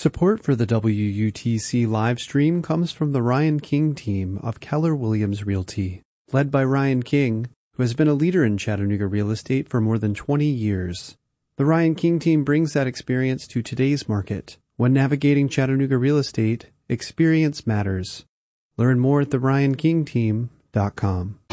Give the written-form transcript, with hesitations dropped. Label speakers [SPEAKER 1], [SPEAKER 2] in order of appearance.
[SPEAKER 1] Support for the WUTC live stream comes from the Ryan King team of Keller Williams Realty, led by Ryan King, who has been a leader in Chattanooga real estate for more than 20 years. The Ryan King team brings that experience to today's market. When navigating Chattanooga real estate, experience matters. Learn more at theryankingteam.com.